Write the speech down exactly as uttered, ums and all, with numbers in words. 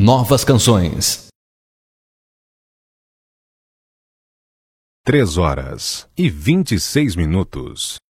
novas canções. Três horas e vinte e seis minutos.